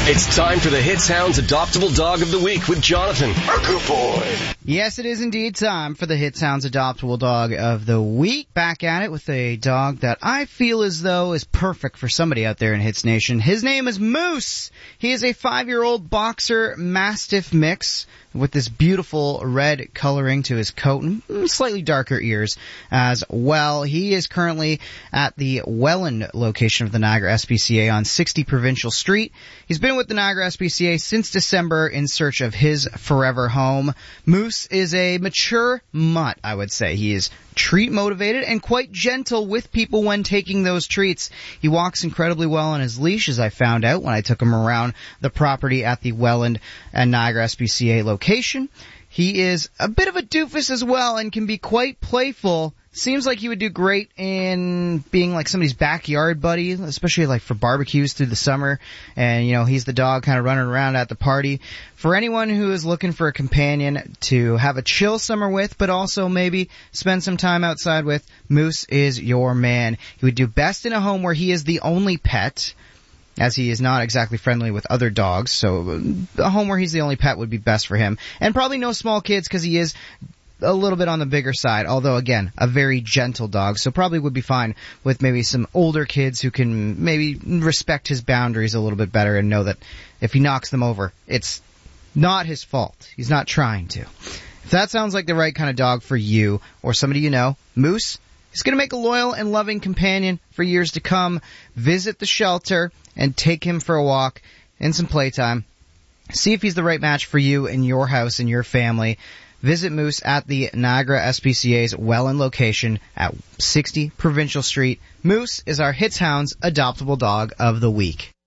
It's time for the Hits Hounds Adoptable Dog of the Week with Jonathan, our good boy. Yes, it is indeed time for the Hits Hounds Adoptable Dog of the Week. Back at it with a dog that I feel as though is perfect for somebody out there in Hits Nation. His name is Moose. He is a 5-year-old boxer mastiff mix with this beautiful red coloring to his coat and slightly darker ears as well. He is currently at the Welland location of the Niagara SPCA on 60 Provincial Street. He's been with the Niagara SPCA since December in search of his forever home. Moose is a mature mutt, I would say. He is treat motivated and quite gentle with people when taking those treats. He walks incredibly well on his leash, as I found out when I took him around the property at the Welland and Niagara SPCA location. He is a bit of a doofus as well and can be quite playful. Seems like he would do great in being like somebody's backyard buddy, especially like for barbecues through the summer. And, you know, he's the dog kind of running around at the party. For anyone who is looking for a companion to have a chill summer with, but also maybe spend some time outside with, Moose is your man. He would do best in a home where he is the only pet, as he is not exactly friendly with other dogs. So a home where he's the only pet would be best for him. And probably no small kids because he is a little bit on the bigger side, although, again, a very gentle dog, so probably would be fine with maybe some older kids who can maybe respect his boundaries a little bit better and know that if he knocks them over, it's not his fault. He's not trying to. If that sounds like the right kind of dog for you or somebody you know, Moose is going to make a loyal and loving companion for years to come. Visit the shelter and take him for a walk and some playtime. See if he's the right match for you and your house and your family. Visit Moose at the Niagara SPCA's Welland location at 60 Provincial Street. Moose is our Hits Hounds Adoptable Dog of the Week.